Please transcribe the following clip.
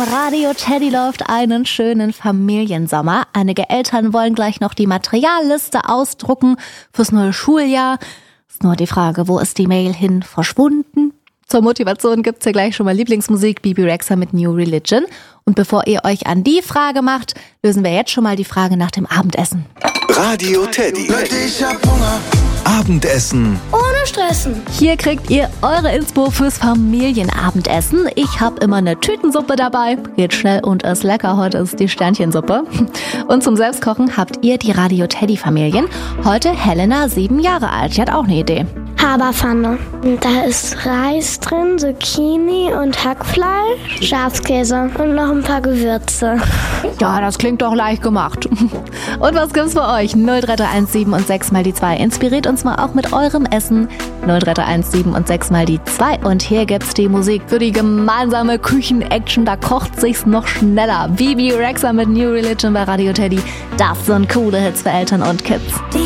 Radio Teddy läuft einen schönen Familiensommer. Einige Eltern wollen gleich noch die Materialliste ausdrucken fürs neue Schuljahr. Ist nur die Frage, wo ist die Mail hin verschwunden? Zur Motivation gibt's hier gleich schon mal Lieblingsmusik, Bebe Rexha mit New Religion. Und bevor ihr euch an die Frage macht, lösen wir jetzt schon mal die Frage nach dem Abendessen. Radio Teddy. Leute, ich hab Hunger. Abendessen. Ohne Stressen. Hier kriegt ihr eure Inspo fürs Familienabendessen. Ich habe immer eine Tütensuppe dabei. Geht schnell und ist lecker. Heute ist die Sternchensuppe. Und zum Selbstkochen habt ihr die Radio Teddy Familien. Heute Helena, 7 Jahre alt. Die hat auch eine Idee. Haberpfanne. Da ist Reis drin, Zucchini und Hackfleisch, Schafskäse und noch ein paar Gewürze. Ja, das klingt doch leicht gemacht. Und was gibt's für euch? 03317 und 6 mal die 2. Inspiriert uns mal auch mit eurem Essen. 03317 und 6 mal die 2. Und hier gibt's die Musik für die gemeinsame Küchen-Action. Da kocht sich's noch schneller. Bebe Rexha mit New Religion bei Radio Teddy. Das sind coole Hits für Eltern und Kids.